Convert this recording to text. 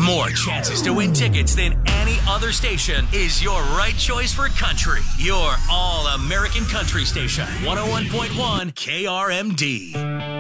More chances to win tickets than any other station is your right choice for country. Your all-American country station, 101.1 KRMD.